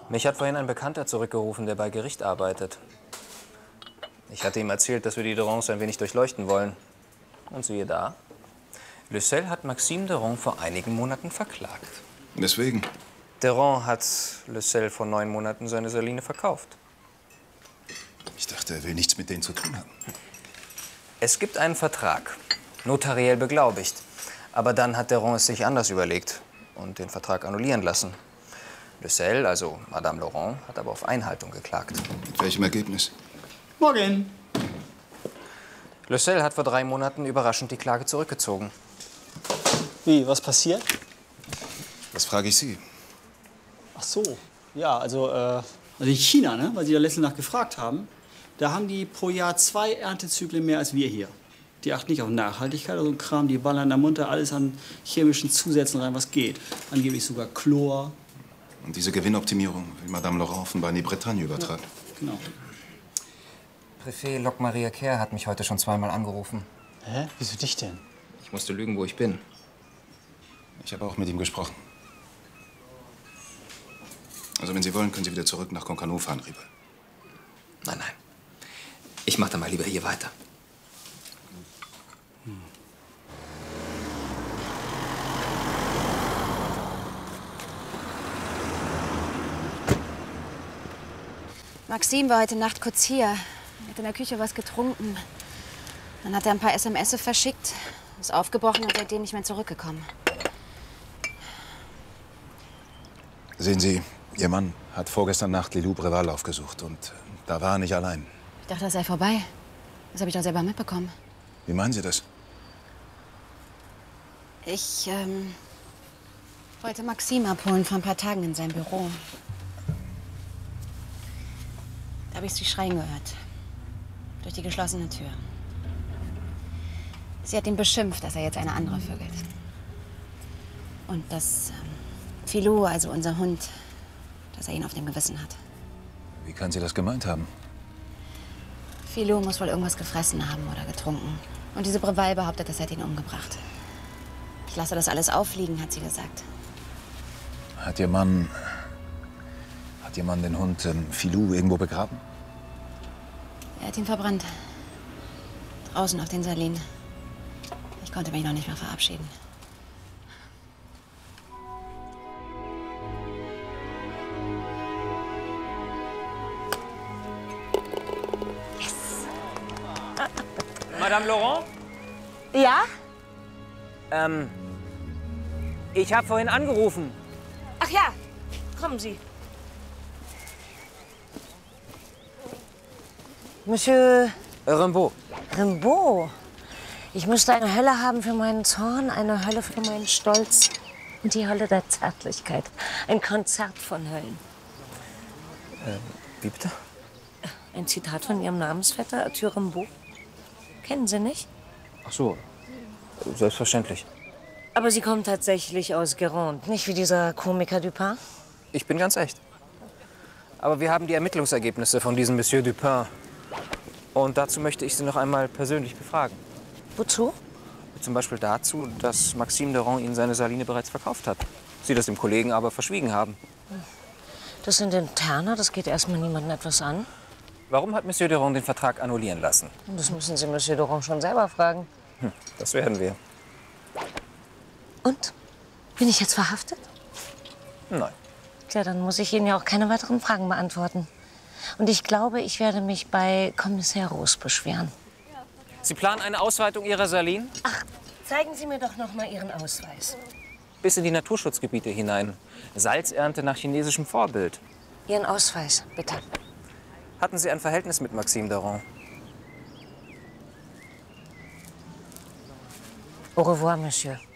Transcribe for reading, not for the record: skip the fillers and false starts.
Mich hat vorhin ein Bekannter zurückgerufen, der bei Gericht arbeitet. Ich hatte ihm erzählt, dass wir die Derons ein wenig durchleuchten wollen. Und siehe da, Lucelle hat Maxime Deron vor einigen Monaten verklagt. Deswegen? Deron hat Lucelle vor 9 Monaten seine Saline verkauft. Ich dachte, er will nichts mit denen zu tun haben. Es gibt einen Vertrag, notariell beglaubigt. Aber dann hat Deron es sich anders überlegt und den Vertrag annullieren lassen. Lucelle, also Madame Laurent, hat aber auf Einhaltung geklagt. Mit welchem Ergebnis? Morgen. Lucelle hat vor 3 Monaten überraschend die Klage zurückgezogen. Wie, was passiert? Das frage ich Sie. Ach so, ja, also in China, ne, weil Sie ja letzte Nacht gefragt haben, da haben die pro Jahr 2 Erntezyklen mehr als wir hier. Die achten nicht auf Nachhaltigkeit, also ein Kram, die ballern da munter alles an chemischen Zusätzen rein, was geht. Angeblich sogar Chlor. Und diese Gewinnoptimierung will Madame Laurent offenbar in die Bretagne übertragen. Ja, genau. Préfet Locmaria Kerr hat mich heute schon 2-mal angerufen. Hä? Wieso dich denn? Ich musste lügen, wo ich bin. Ich habe auch mit ihm gesprochen. Also, wenn Sie wollen, können Sie wieder zurück nach Concarneau fahren, Riebe. Nein, nein. Ich mache dann mal lieber hier weiter. Maxime war heute Nacht kurz hier. Er hat in der Küche was getrunken. Dann hat er ein paar SMS verschickt, ist aufgebrochen und seitdem nicht mehr zurückgekommen. Sehen Sie, Ihr Mann hat vorgestern Nacht Lilou Breval aufgesucht und da war er nicht allein. Ich dachte, das sei vorbei. Das habe ich doch selber mitbekommen. Wie meinen Sie das? Ich wollte Maxime abholen vor ein paar Tagen in seinem Büro. Da habe ich sie schreien gehört. Durch die geschlossene Tür. Sie hat ihn beschimpft, dass er jetzt eine andere vögelt. Und dass Filou, also unser Hund, dass er ihn auf dem Gewissen hat. Wie kann sie das gemeint haben? Filou muss wohl irgendwas gefressen haben oder getrunken. Und diese Breval behauptet, das hätte ihn umgebracht. Ich lasse das alles auffliegen, hat sie gesagt. Hat Ihr Mann den Hund Filou irgendwo begraben? Er hat ihn verbrannt. Draußen auf den Salinen. Ich konnte mich noch nicht mehr verabschieden. Madame Laurent? Ja? Ich habe vorhin angerufen. Ach ja, kommen Sie. Monsieur Rimbaud. Rimbaud. Ich müsste eine Hölle haben für meinen Zorn, eine Hölle für meinen Stolz und die Hölle der Zärtlichkeit. Ein Konzert von Höllen. Wie bitte? Ein Zitat von Ihrem Namensvetter, Arthur Rimbaud. Kennen Sie nicht? Ach so, selbstverständlich. Aber Sie kommen tatsächlich aus Guérande, nicht wie dieser Komiker Dupin? Ich bin ganz echt. Aber wir haben die Ermittlungsergebnisse von diesem Monsieur Dupin. Und dazu möchte ich Sie noch einmal persönlich befragen. Wozu? Zum Beispiel dazu, dass Maxime Deron Ihnen seine Saline bereits verkauft hat. Sie das dem Kollegen aber verschwiegen haben. Das sind Interner, das geht erstmal niemandem etwas an. Warum hat Monsieur Deron den Vertrag annullieren lassen? Das müssen Sie Monsieur Deron schon selber fragen. Das werden wir. Und? Bin ich jetzt verhaftet? Nein. Tja, dann muss ich Ihnen ja auch keine weiteren Fragen beantworten. Und ich glaube, ich werde mich bei Kommissar Roos beschweren. Sie planen eine Ausweitung Ihrer Salinen? Ach, zeigen Sie mir doch noch mal Ihren Ausweis. Bis in die Naturschutzgebiete hinein. Salzernte nach chinesischem Vorbild. Ihren Ausweis, bitte. Hatten Sie ein Verhältnis mit Maxime Deron? Au revoir, Monsieur.